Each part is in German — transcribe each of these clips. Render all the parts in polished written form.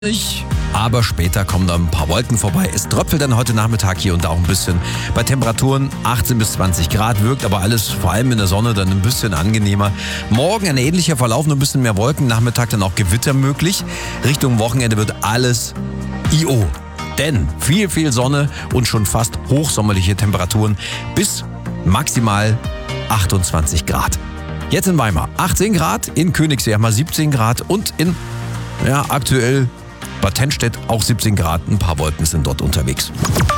Aber später kommen da ein paar Wolken vorbei. Es tröpfelt dann heute Nachmittag hier und da auch ein bisschen. Bei Temperaturen 18 bis 20 Grad, wirkt aber alles vor allem in der Sonne dann ein bisschen angenehmer. Morgen ein ähnlicher Verlauf, nur ein bisschen mehr Wolken. Nachmittag dann auch Gewitter möglich. Richtung Wochenende wird alles IO. Denn viel Sonne und schon fast hochsommerliche Temperaturen bis maximal 28 Grad. Jetzt in Weimar 18 Grad, in Königssee mal 17 Grad und in aktuell Bad Tennstedt auch 17 Grad. Ein paar Wolken sind dort unterwegs.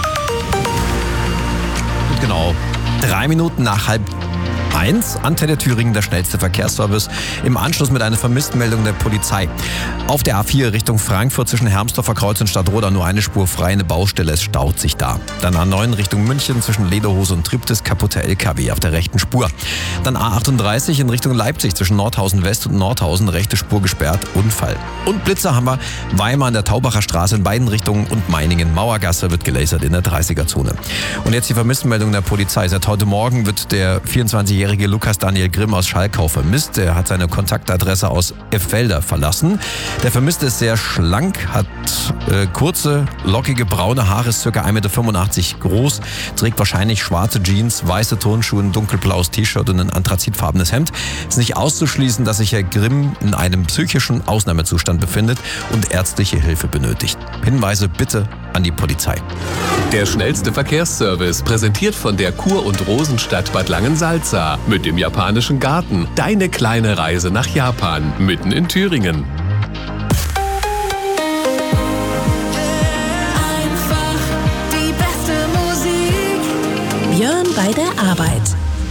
Und genau 3 Minuten nach 12:30, Antenne Thüringen, der schnellste Verkehrsservice. Im Anschluss mit einer Vermisstenmeldung der Polizei. Auf der A4 Richtung Frankfurt zwischen Hermsdorfer Kreuz und Stadtroda nur eine Spur frei, eine Baustelle, es staut sich da. Dann A9 Richtung München zwischen Lederhose und Triptis, kaputter LKW auf der rechten Spur. Dann A38 in Richtung Leipzig zwischen Nordhausen West und Nordhausen, rechte Spur gesperrt, Unfall. Und Blitzer haben wir Weimar an der Taubacher Straße in beiden Richtungen und Meiningen. Mauergasse wird gelasert in der 30er-Zone. Und jetzt die Vermisstenmeldung der Polizei. Seit heute Morgen wird der 24-jährige Lukas Daniel Grimm aus Schalkau vermisst. Er hat seine Kontaktadresse aus Effelder verlassen. Der Vermisste ist sehr schlank, hat kurze, lockige, braune Haare, ist ca. 1,85 Meter groß, trägt wahrscheinlich schwarze Jeans, weiße Turnschuhe, ein dunkelblaues T-Shirt und ein anthrazitfarbenes Hemd. Es ist nicht auszuschließen, dass sich Herr Grimm in einem psychischen Ausnahmezustand befindet und ärztliche Hilfe benötigt. Hinweise bitte an die Polizei. Der schnellste Verkehrsservice, präsentiert von der Kur- und Rosenstadt Bad Langensalza mit dem japanischen Garten. Deine kleine Reise nach Japan, mitten in Thüringen. Einfach die beste Musik. Björn bei der Arbeit.